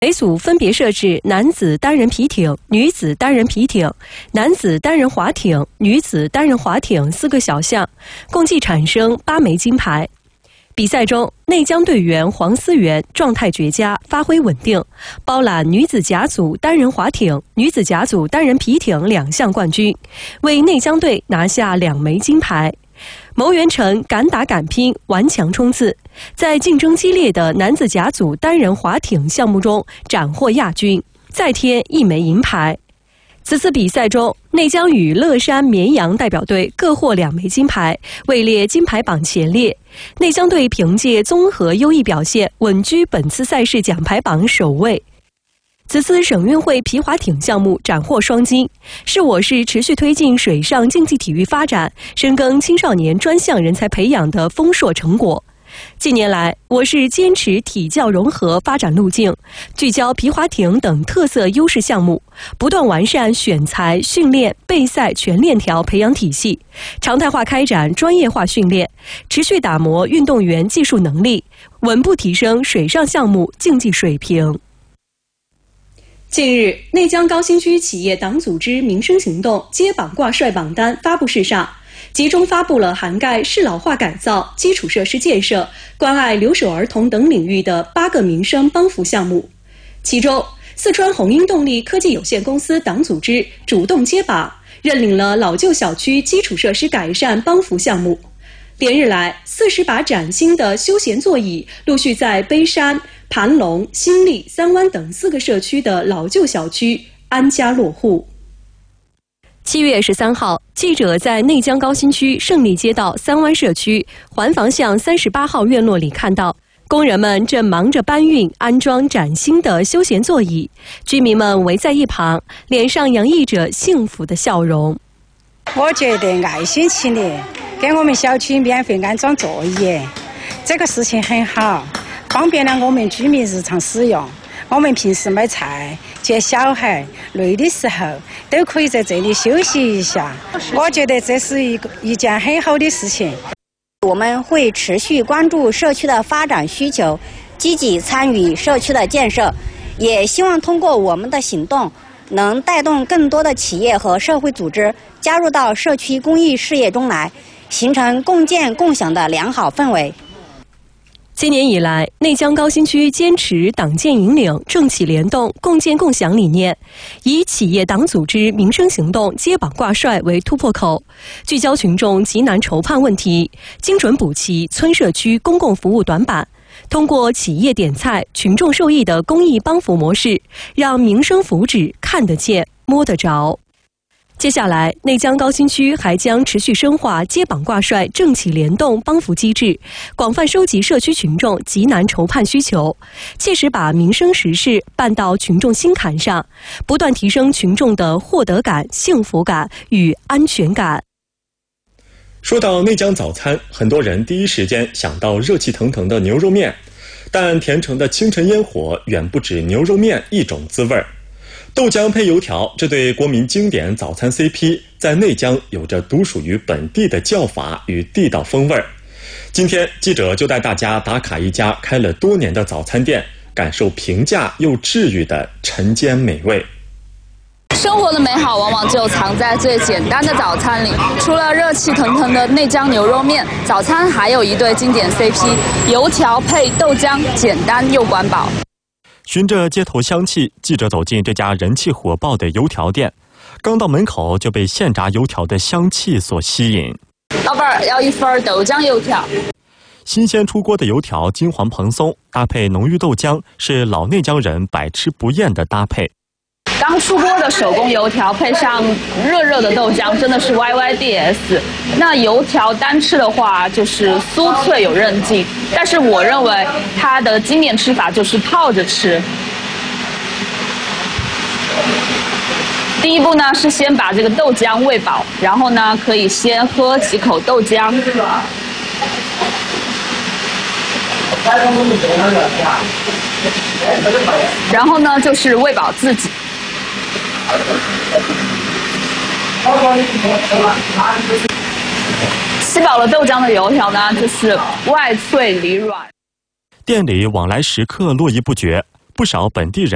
每组分别设置男子单人皮艇、女子单人皮艇、男子单人划艇、女子单人划艇4个小项，共计产生8枚金牌。比赛中，内江队员黄思源状态绝佳，发挥稳定，包揽女子甲组单人划艇、女子甲组单人皮艇2项冠军，为内江队拿下2枚金牌。牟元成敢打敢拼，顽强冲刺，在竞争激烈的男子甲组单人划艇项目中斩获亚军，再添1枚银牌。此次比赛中，内江与乐山绵阳代表队各获2枚金牌，位列金牌榜前列。内江队凭借综合优异表现，稳居本次赛事奖牌榜首位。此次省运会皮划艇项目斩获双金，是我市持续推进水上竞技体育发展、深耕青少年专项人才培养的丰硕成果。近年来，我市坚持体教融合发展路径，聚焦皮划艇等特色优势项目，不断完善选材、训练、备赛全链条培养体系，常态化开展专业化训练，持续打磨运动员技术能力，稳步提升水上项目竞技水平。近日，内江高新区企业党组织民生行动接榜挂帅榜单发布式上，集中发布了涵盖适老化改造、基础设施建设、关爱留守儿童等领域的8个民生帮扶项目。其中，四川红鹰动力科技有限公司党组织主动接榜，认领了老旧小区基础设施改善帮扶项目。连日来，40把崭新的休闲座椅陆续在碑山、盘龙、新立、三湾等4个社区的老旧小区安家落户。7月13号，记者在内江高新区胜利街道三湾社区环房巷38号院落里看到，工人们正忙着搬运、安装崭新的休闲座椅，居民们围在一旁，脸上洋溢着幸福的笑容。 我觉得爱心企业给我们小区免费安装座椅，这个事情很好，方便了我们居民日常使用。我们平时买菜、接小孩累的时候，都可以在这里休息一下。我觉得这是一件很好的事情。 我们会持续关注社区的发展需求，积极参与社区的建设，也希望通过我们的行动，能带动更多的企业和社会组织加入到社区公益事业中来，形成共建共享的良好氛围。 今年以来，内江高新区坚持党建引领、政企联动、共建共享理念，以企业党组织民生行动接榜挂帅为突破口，聚焦群众急难愁盼问题，精准补齐村社区公共服务短板，通过企业点菜、群众受益的公益帮扶模式，让民生福祉看得见、摸得着。接下来，内江高新区还将持续深化接榜挂帅政企联动帮扶机制，广泛收集社区群众急难愁盼需求，切实把民生实事办到群众心坎上，不断提升群众的获得感、幸福感与安全感。 说到内江早餐，很多人第一时间想到热气腾腾的牛肉面，但甜橙的清晨烟火远不止牛肉面一种滋味儿。豆浆配油条，这对国民经典早餐 CP 在内江有着独属于本地的叫法与地道风味儿。今天记者就带大家打卡一家开了多年的早餐店，感受平价又治愈的晨间美味。 生活的美好往往就藏在最简单的早餐里。除了热气腾腾的内江牛肉面，早餐还有一对经典 CP： 油条配豆浆，简单又管饱。 循着街头香气，记者走进这家人气火爆的油条店，刚到门口就被现炸油条的香气所吸引。 老板，要1份豆浆油条。 新鲜出锅的油条金黄蓬松，搭配浓郁豆浆，是老内江人百吃不厌的搭配。 刚出锅的手工油条配上热热的豆浆，真的是 YYDS。那油条单吃的话就是酥脆有韧劲，但是我认为它的经典吃法就是泡着吃。第一步呢是先把这个豆浆喂饱，然后呢可以先喝几口豆浆。然后呢就是喂饱自己。吸饱了豆浆的油条呢，就是外脆里软。 店里往来食客络绎不绝，不少本地人